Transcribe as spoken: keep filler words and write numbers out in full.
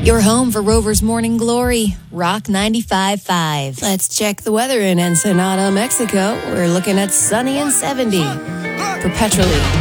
Your home for Rover's Morning Glory, Rock ninety-five point five. Let's check the weather in Ensenada, Mexico. We're looking at sunny and seventy. Perpetually